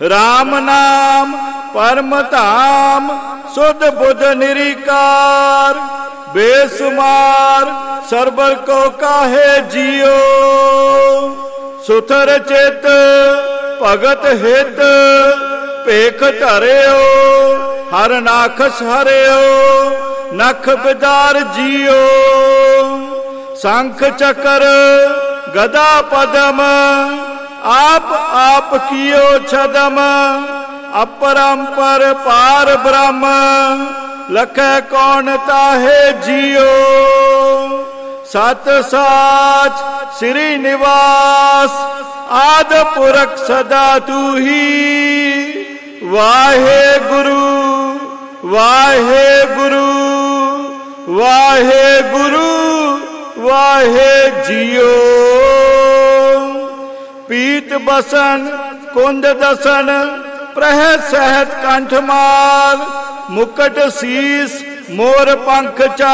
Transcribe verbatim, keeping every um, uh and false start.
राम नाम परम धाम सुध बुध निरिकार। बेसुमार सरबर को काहे जियो। सुथर चित भगत हित भेख धरियो। हर नाखस हरियो नख बिदार जियो। शंख चकर गदा पदम आप आप कियो छदम। अपरंपर पार ब्रह्म लखै कौन ताहे जियो। सत साच श्री निवास आद पुरख सदा तू ही। वाहे गुरु वाहे गुरु वाहे गुरु वाहे जियो। पीत बसन कुंद दसन प्रह सहत कंठ माल। मुकट शीस मोर पंख चा